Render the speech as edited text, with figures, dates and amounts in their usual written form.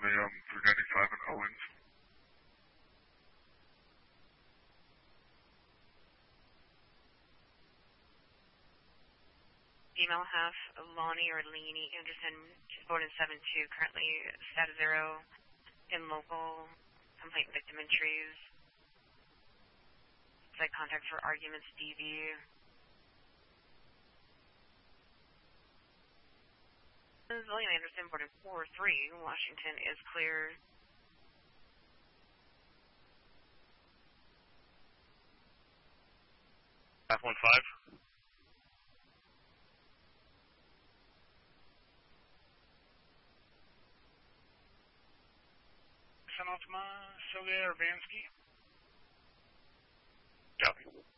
a 395 in Owens. Female half, Lonnie or Leanie Anderson, she's born in 7-2, currently status 0 in local, complaint victim in trees. Site contact for arguments, DV. William Anderson, born in 4-3, Washington is clear. Half 1-5. Ultima, Sylvia Urbanski.